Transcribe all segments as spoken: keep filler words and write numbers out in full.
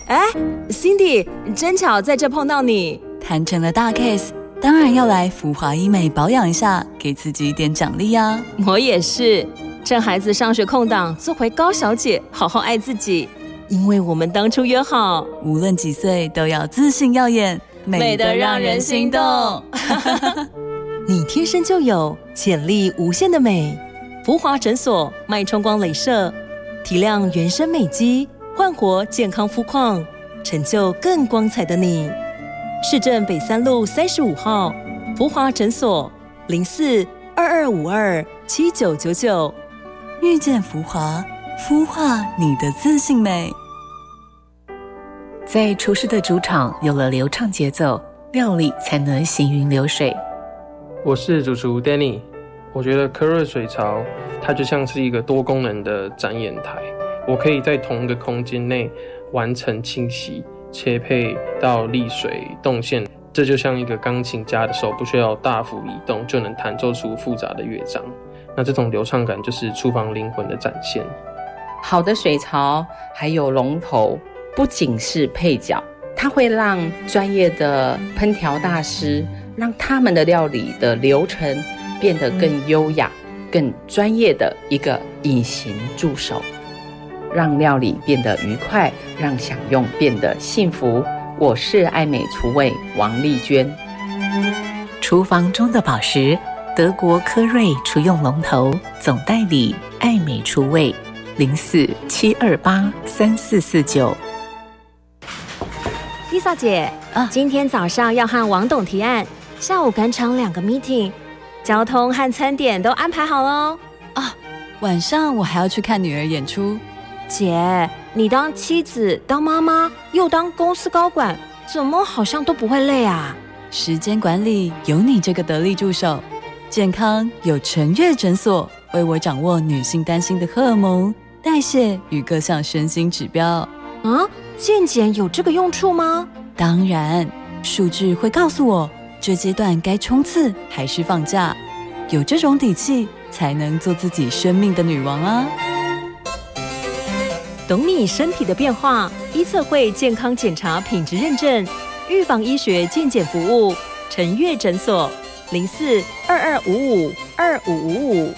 哎 ，Cindy， 真巧在这碰到你， 谈成了大 case， 当然要来福华医美保养一下，给自己一点奖励啊！ 我也是，趁孩子上学空档，做回高小姐，好好爱自己。因为我们当初约好， 无论几岁都要自信耀眼， 美得让人心动。你天生就有潜力无限的美，福华诊所脉冲光雷射，提亮原生美肌，焕活健康肤况，成就更光彩的你。市政北三路三十五号，福华诊所零四二二五二七九九九， 遇见福华，孵化你的自信美。 在厨师的主场有了流畅节奏，料理才能行云流水。 我是主厨 Danny， 我觉得科瑞水槽它就像是一个多功能的展演台，我可以在同一个空间内完成清洗、切配到沥水、动线，这就像一个钢琴家的手不需要大幅移动就能弹奏出复杂的乐章。那这种流畅感就是厨房灵魂的展现。 好的水槽还有龙头不仅是配角，它会让专业的烹调大师让他们的料理的流程变得更优雅、更专业的一个隐形助手，让料理变得愉快，让享用变得幸福。我是爱美厨卫王丽娟。 厨房中的宝石，德国科瑞厨用龙头总代理爱美厨卫零四七二八三四四九。 Lisa 姐、啊，今天早上要和王董提案，下午赶场两个 meeting， 交通和餐点都安排好了啊。晚上我还要去看女儿演出。 姐，你当妻子、当妈妈，又当公司高管，怎么好像都不会累啊？ 时间管理有你这个得力助手，健康有晨悦诊所为我掌握女性担心的荷尔蒙、代谢与各项身心指标。 啊，健检有这个用处吗？ 当然，数据会告诉我这阶段该冲刺还是放假，有这种底气才能做自己生命的女王啊！ 懂你身体的变化，医测会健康检查品质认证，预防医学健检服务，晨悦诊所零四二二五五二五五五。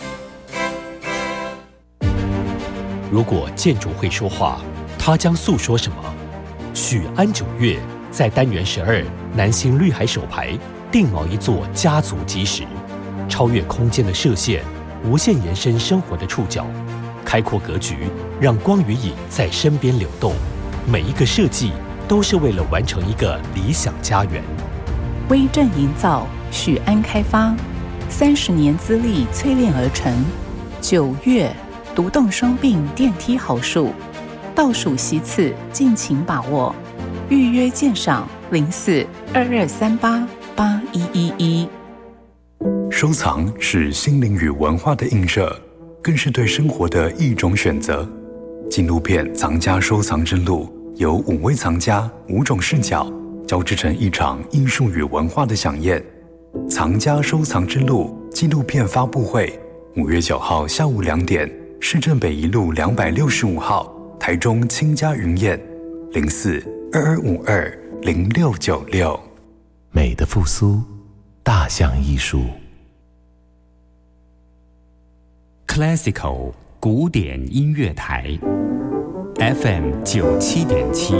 如果建筑会说话，它将诉说什么？许安九月在单元十二南星绿海首排定锚一座家族基石，超越空间的射线，无限延伸生活的触角，开阔格局，让光与影在身边流动。每一个设计都是为了完成一个理想家园。 威震营造，许安开发，三十年资历淬炼而成。九月独栋双并电梯好数，倒数席次，尽情把握。预约鉴赏零四二二三八八一一一。 收藏是心灵与文化的映射，更是对生活的一种选择。纪录片《藏家收藏之路》由五位藏家、五种视角交织成一场艺术与文化的飨宴。藏家收藏之路纪录片发布会，五月九号下午两点，市政北一路两百六十五号，台中清家云宴，零四二二五二零六九六。 美的复苏，大象艺术。Classical 古典音乐台 ，F M 九七点七。